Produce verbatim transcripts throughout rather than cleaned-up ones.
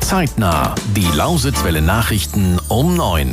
Zeitnah, die Lausitzwelle Nachrichten um neun.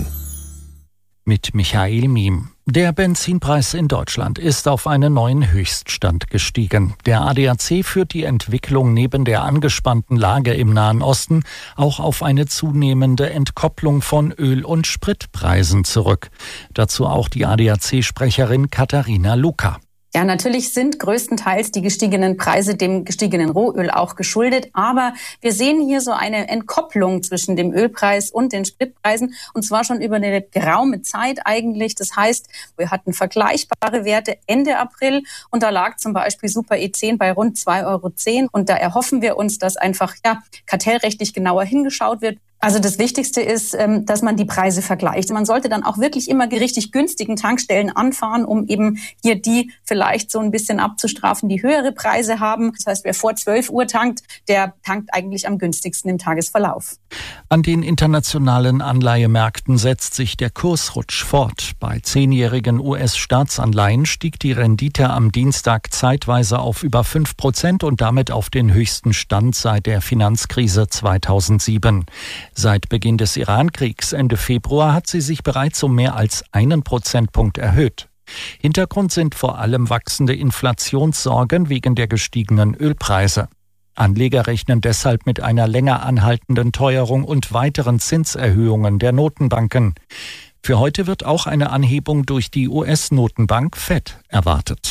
Mit Michael Miem. Der Benzinpreis in Deutschland ist auf einen neuen Höchststand gestiegen. Der A D A C führt die Entwicklung neben der angespannten Lage im Nahen Osten auch auf eine zunehmende Entkopplung von Öl- und Spritpreisen zurück. Dazu auch die A D A C-Sprecherin Katharina Luka. Ja, natürlich sind größtenteils die gestiegenen Preise dem gestiegenen Rohöl auch geschuldet. Aber wir sehen hier so eine Entkopplung zwischen dem Ölpreis und den Spritpreisen. Und zwar schon über eine geraume Zeit eigentlich. Das heißt, wir hatten vergleichbare Werte Ende April. Und da lag zum Beispiel Super E zehn bei rund zwei Euro zehn. Und da erhoffen wir uns, dass einfach ja kartellrechtlich genauer hingeschaut wird. Also das Wichtigste ist, dass man die Preise vergleicht. Man sollte dann auch wirklich immer die richtig günstigen Tankstellen anfahren, um eben hier die vielleicht so ein bisschen abzustrafen, die höhere Preise haben. Das heißt, wer vor zwölf Uhr tankt, der tankt eigentlich am günstigsten im Tagesverlauf. An den internationalen Anleihemärkten setzt sich der Kursrutsch fort. Bei zehnjährigen U S-Staatsanleihen stieg die Rendite am Dienstag zeitweise auf über fünf Prozent und damit auf den höchsten Stand seit der Finanzkrise zweitausendsieben. Seit Beginn des Iran-Kriegs Ende Februar hat sie sich bereits um mehr als einen Prozentpunkt erhöht. Hintergrund sind vor allem wachsende Inflationssorgen wegen der gestiegenen Ölpreise. Anleger rechnen deshalb mit einer länger anhaltenden Teuerung und weiteren Zinserhöhungen der Notenbanken. Für heute wird auch eine Anhebung durch die U S-Notenbank Fed erwartet.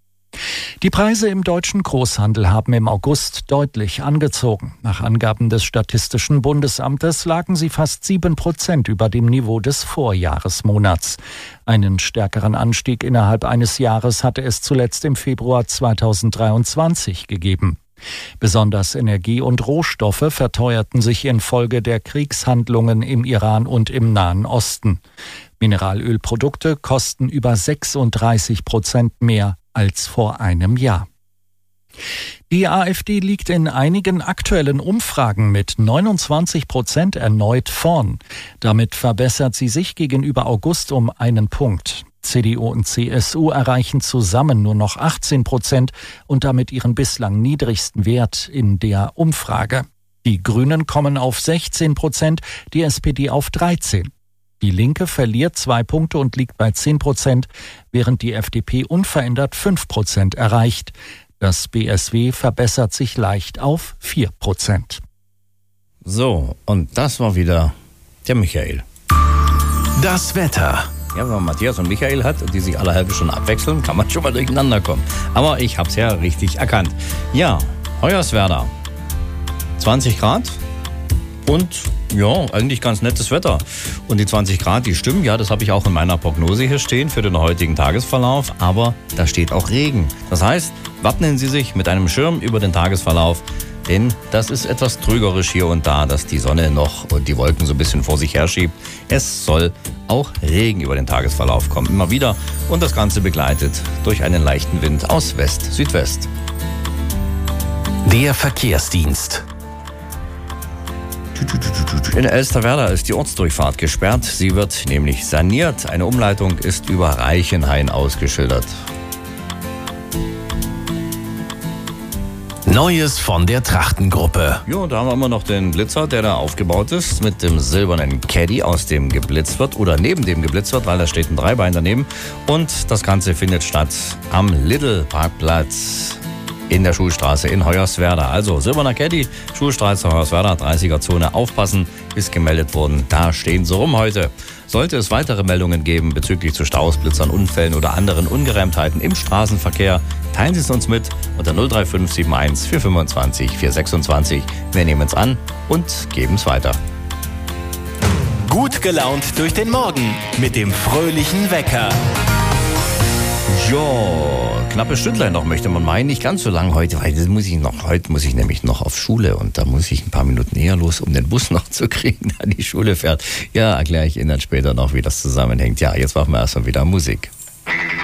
Die Preise im deutschen Großhandel haben im August deutlich angezogen. Nach Angaben des Statistischen Bundesamtes lagen sie fast sieben Prozent über dem Niveau des Vorjahresmonats. Einen stärkeren Anstieg innerhalb eines Jahres hatte es zuletzt im Februar zweitausenddreiundzwanzig gegeben. Besonders Energie und Rohstoffe verteuerten sich infolge der Kriegshandlungen im Iran und im Nahen Osten. Mineralölprodukte kosten über sechsunddreißig Prozent mehr als vor einem Jahr. Die AfD liegt in einigen aktuellen Umfragen mit neunundzwanzig Prozent erneut vorn. Damit verbessert sie sich gegenüber August um einen Punkt. C D U und C S U erreichen zusammen nur noch achtzehn Prozent und damit ihren bislang niedrigsten Wert in der Umfrage. Die Grünen kommen auf sechzehn Prozent, die S P D auf dreizehn. Die Linke verliert zwei Punkte und liegt bei zehn Prozent, während die F D P unverändert fünf Prozent erreicht. Das B S W verbessert sich leicht auf vier Prozent. So, und das war wieder der Michael. Das Wetter. Ja, wenn man Matthias und Michael hat und die sich alle halbe Stunde abwechseln, kann man schon mal durcheinander kommen. Aber ich habe es ja richtig erkannt. Ja, Hoyerswerda, zwanzig Grad. Und ja, eigentlich ganz nettes Wetter. Und die zwanzig Grad, die stimmen, ja, das habe ich auch in meiner Prognose hier stehen für den heutigen Tagesverlauf. Aber da steht auch Regen. Das heißt, wappnen Sie sich mit einem Schirm über den Tagesverlauf. Denn das ist etwas trügerisch hier und da, dass die Sonne noch und die Wolken so ein bisschen vor sich herschiebt. Es soll auch Regen über den Tagesverlauf kommen, immer wieder. Und das Ganze begleitet durch einen leichten Wind aus West-Südwest. Der Verkehrsdienst. In Elsterwerda ist die Ortsdurchfahrt gesperrt. Sie wird nämlich saniert. Eine Umleitung ist über Reichenhain ausgeschildert. Neues von der Trachtengruppe. Ja, da haben wir immer noch den Blitzer, der da aufgebaut ist, mit dem silbernen Caddy, aus dem geblitzt wird oder neben dem geblitzt wird, weil da steht ein Dreibein daneben. Und das Ganze findet statt am Lidl-Parkplatz in der Schulstraße in Hoyerswerda. Also silberner Caddy, Schulstraße Hoyerswerda, dreißiger Zone, aufpassen, ist gemeldet worden. Da stehen sie rum heute. Sollte es weitere Meldungen geben bezüglich zu Staus, Blitzern, Unfällen oder anderen Ungereimtheiten im Straßenverkehr, teilen Sie es uns mit unter null drei fünf sieben eins vier fünfundzwanzig vier sechsundzwanzig. Wir nehmen es an und geben es weiter. Gut gelaunt durch den Morgen mit dem fröhlichen Wecker. Ja, knappe Stündlein noch, möchte man meinen. Nicht ganz so lang heute, weil das muss ich noch, heute muss ich nämlich noch auf Schule und da muss ich ein paar Minuten eher los, um den Bus noch zu kriegen, der an die Schule fährt. Ja, erkläre ich Ihnen dann später noch, wie das zusammenhängt. Ja, jetzt machen wir erstmal wieder Musik.